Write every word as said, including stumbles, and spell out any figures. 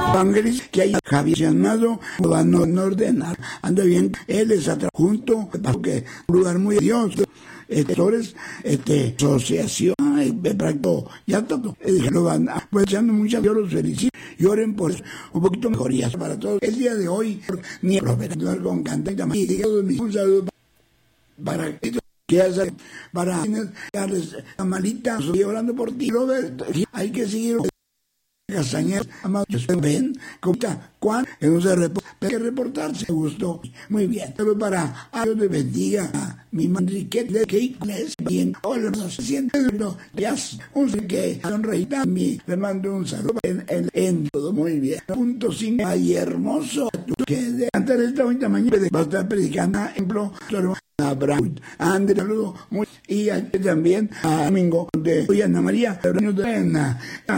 Ángeles que hay Javier llamado van a ordenar. Anda bien, él es junto, porque un lugar muy Dios. Actores, este, asociación, ya todo, lo van a, pues echando muchas, yo los felicito y oren por eso, un poquito mejorías para todos. El día de hoy, ni profesor con canta y todos mis un saludo para que hace, para darles la malita, estoy orando por ti, Roberto, hay que seguir. Castañeda, amados, ven, ¿cómo está? ¿Cuán? Entonces, hay que reportarse. Me gustó. Muy bien. Pero para, a Dios le bendiga a mi Manriquete, que es bien. Hola, no se siente, no, ya, un que sonreída a mí. Le mando un saludo en, en, en todo. Muy bien. Punto cinco. Ay, hermoso. Que de cantar esta bonita mañana va a estar predicando, ejemplo, Abraham, Andrés, saludo muy, y también a Domingo de Ana María,